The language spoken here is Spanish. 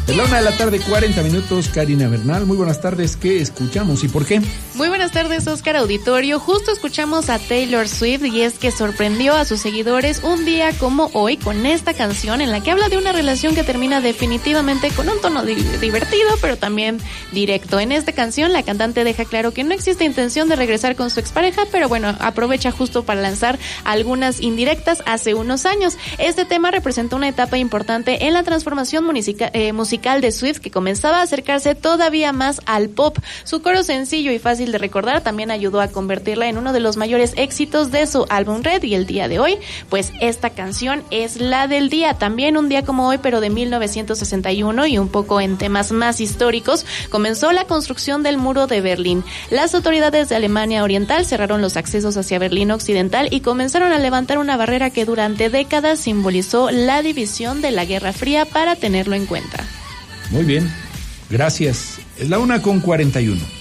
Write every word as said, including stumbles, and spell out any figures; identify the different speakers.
Speaker 1: Es la una de la tarde, cuarenta minutos, Karina Bernal. Muy buenas tardes, ¿qué escuchamos y por qué?
Speaker 2: Muy buenas tardes, Oscar Auditorio. Justo escuchamos a Taylor Swift y es que sorprendió a sus seguidores un día como hoy con esta canción en la que habla de una relación que termina definitivamente con un tono di- divertido, pero también directo. En esta canción la cantante deja claro que no existe intención de regresar con su expareja, pero bueno, aprovecha justo para lanzar algunas indirectas hace unos años. Este tema representa una etapa importante en la transformación musica- eh, musical de Swift, que comenzaba a acercarse todavía más al pop. Su coro sencillo y fácil de recordar también ayudó a convertirla en uno de los mayores éxitos de su álbum Red, y el día de hoy, pues esta canción es la del día. También un día como hoy, pero de mil novecientos sesenta y uno, y un poco en temas más históricos, comenzó la construcción del muro de Berlín. Las autoridades de Alemania Oriental cerraron los accesos hacia Berlín Occidental y comenzaron a levantar una barrera que durante décadas simbolizó la división de la Guerra Fría, para tenerlo en cuenta.
Speaker 1: Muy bien, gracias. Es la una con cuarenta y uno.